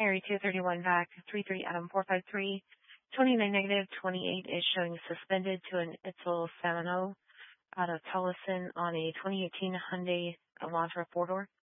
Area 231 VAC 33 Adam 453. 29 negative 28 is showing suspended to an Itzel Samano out of Tolleson on a 2018 Hyundai Elantra 4-door.